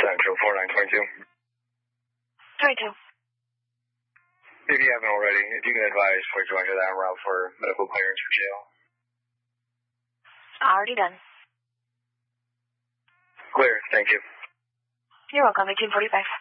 Central 4922. 22. If you haven't already, if you can advise 4200 that en route for medical clearance for jail. Already done. Clear, thank you. You're welcome, 1845.